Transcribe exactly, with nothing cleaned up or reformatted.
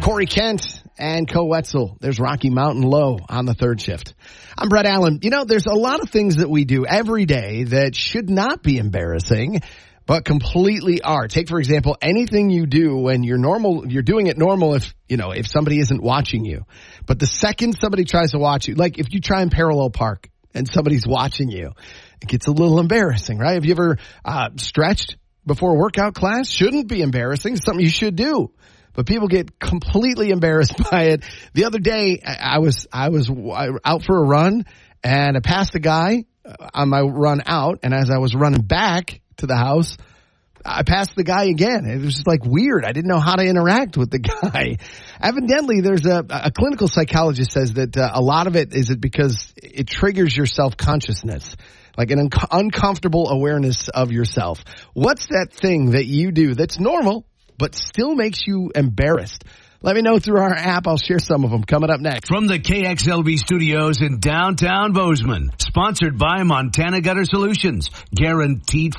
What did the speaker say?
Corey Kent and Co Wetzel. There's Rocky Mountain Low on the third shift. I'm Brett Allen. You know, there's a lot of things that we do every day that should not be embarrassing, but completely are. Take, for example, anything you do when you're normal, you're doing it normal if, you know, if somebody isn't watching you. But the second somebody tries to watch you, like if you try and parallel park and somebody's watching you, it gets a little embarrassing, right? Have you ever uh, stretched before a workout class? Shouldn't be embarrassing. It's something you should do. But people get completely embarrassed by it. The other day, I was I was out for a run, and I passed a guy on my run out, and as I was running back to the house, I passed the guy again. It was just like weird. I didn't know how to interact with the guy. Evidently, there's a, a clinical psychologist says that uh, a lot of it is it because it triggers your self-consciousness, like an un- uncomfortable awareness of yourself. What's that thing that you do that's normal but still makes you embarrassed? Let me know through our app. I'll share some of them coming up next. From the K X L V studios in downtown Bozeman, sponsored by Montana Gutter Solutions, guaranteed